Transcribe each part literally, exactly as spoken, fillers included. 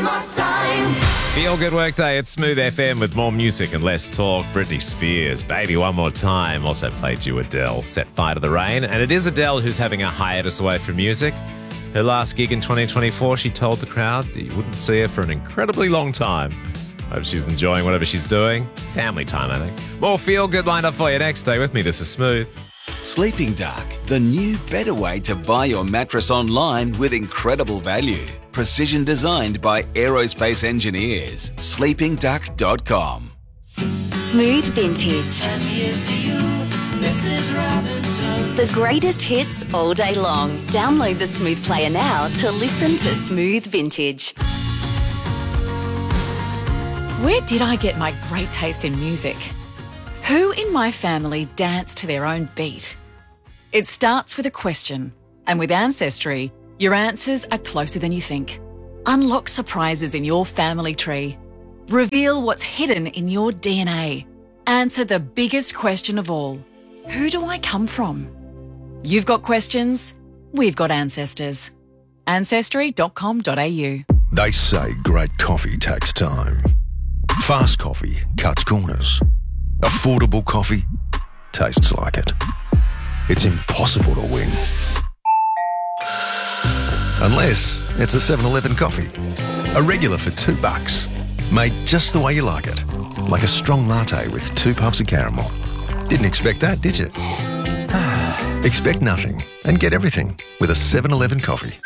my time. Feel Good Workday at Smooth F M with more music and less talk. Britney Spears, Baby One More Time. Also played you Adele, Set Fire to the Rain. And it is Adele who's having a hiatus away from music. Her last gig in twenty twenty-four, she told the crowd that you wouldn't see her for an incredibly long time. Hope she's enjoying whatever she's doing. Family time, I think. More Feel Good lined up for you next. Stay with me. This is Smooth. Sleeping Duck, the new better way to buy your mattress online with incredible value. Precision designed by aerospace engineers. sleeping duck dot com. Smooth Vintage. And here's to you, Missus Robinson. The greatest hits all day long. Download the Smooth Player now to listen to Smooth Vintage. Where did I get my great taste in music? Who in my family danced to their own beat? It starts with a question, and with Ancestry, your answers are closer than you think. Unlock surprises in your family tree. Reveal what's hidden in your D N A. Answer the biggest question of all. Who do I come from? You've got questions, we've got ancestors. ancestry dot com dot a u. They say great coffee takes time. Fast coffee cuts corners. Affordable coffee tastes like it. It's impossible to win. Unless it's a seven eleven coffee. A regular for two bucks. Made just the way you like it. Like a strong latte with two puffs of caramel. Didn't expect that, did you? Expect nothing and get everything with a seven eleven coffee.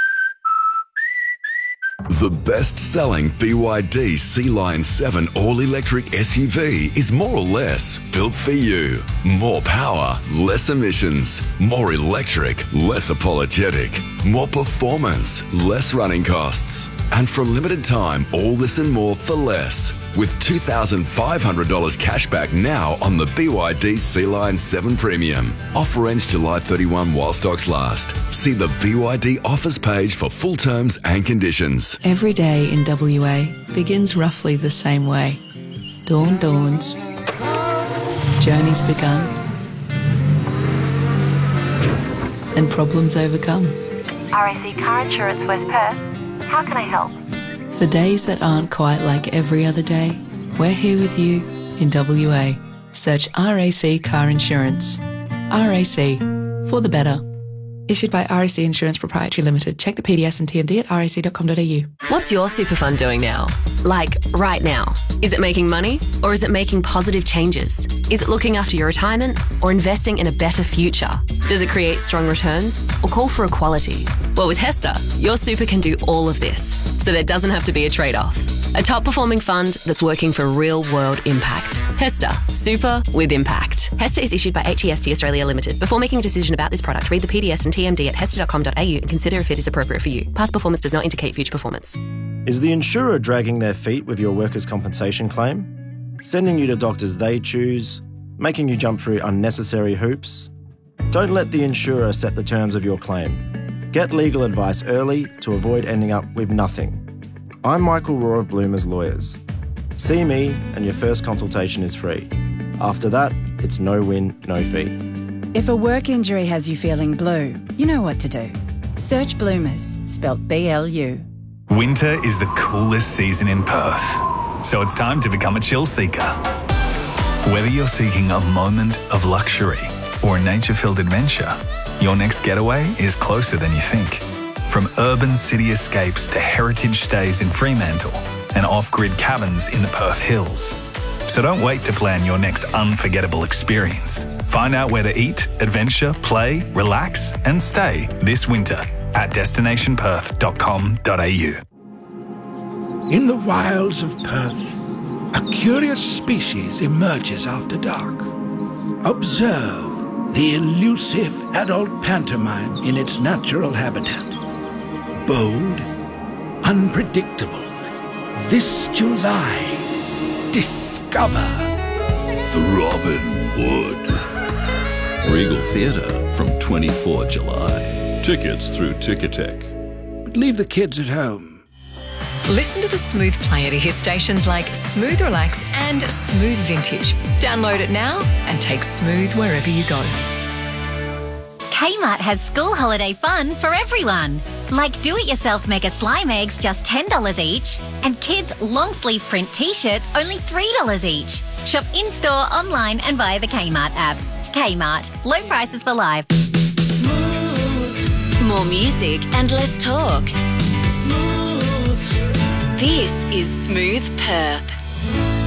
The best-selling B Y D Sea Lion seven all-electric S U V is more or less built for you. More power, less emissions. More electric, less apologetic. More performance, less running costs. And for a limited time, all this and more for less. With two thousand five hundred dollars cash back now on the B Y D Sea Lion seven Premium. Offer ends July thirty-first while stocks last. See the B Y D offers page for full terms and conditions. Every day in W A begins roughly the same way. Dawn dawns. Journey's begun. And problems overcome. R A C Car Insurance West Perth. How can I help? For days that aren't quite like every other day, we're here with you in W A. Search R A C Car Insurance. R A C, for the better. Issued by R A C Insurance Proprietary Limited. Check the P D S and T M D at r a c dot com dot a u. What's your super fund doing now? Like, right now? Is it making money or is it making positive changes? Is it looking after your retirement or investing in a better future? Does it create strong returns or call for equality? Well, with HESTA, your super can do all of this, so there doesn't have to be a trade-off. A top-performing fund that's working for real-world impact. HESTA, super with impact. HESTA is issued by H E S T Australia Limited. Before making a decision about this product, read the P D S and T M D at hesta dot com dot a u and consider if it is appropriate for you. Past performance does not indicate future performance. Is the insurer dragging their feet with your workers' compensation claim? Sending you to doctors they choose? Making you jump through unnecessary hoops? Don't let the insurer set the terms of your claim. Get legal advice early to avoid ending up with nothing. I'm Michael Rohr of Bloomers Lawyers. See me and your first consultation is free. After that, it's no win, no fee. If a work injury has you feeling blue, you know what to do. Search Bloomers, spelt B L U. Winter is the coolest season in Perth, so it's time to become a chill seeker. Whether you're seeking a moment of luxury or a nature-filled adventure, your next getaway is closer than you think. From urban city escapes to heritage stays in Fremantle and off-grid cabins in the Perth Hills. So don't wait to plan your next unforgettable experience. Find out where to eat, adventure, play, relax and stay this winter at destination perth dot com dot a u. In the wilds of Perth, a curious species emerges after dark. Observe the elusive adult pantomime in its natural habitat. Bold, unpredictable. This July, discover The Robin Wood. Regal Theatre from twenty-fourth July. Tickets through Ticketek. but leave the kids at home. Listen to the Smooth Player to hear stations like Smooth Relax and Smooth Vintage. Download it now and take Smooth wherever you go. Kmart has school holiday fun for everyone. Like do-it-yourself Mega Slime Eggs, just ten dollars each, and kids' long-sleeve print T-shirts, only three dollars each. Shop in-store, online and via the Kmart app. Kmart. Low prices for life. More music and less talk. Smooth. This is Smooth Perth.